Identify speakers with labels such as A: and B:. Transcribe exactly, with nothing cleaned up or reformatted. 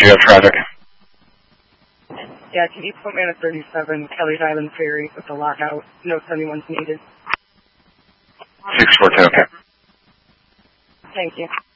A: you have traffic?
B: Yeah, can you put me on a thirty-seven, Kelly's Island Ferry with the lockout? No seventy-one's needed.
A: six four two, okay.
B: Thank you.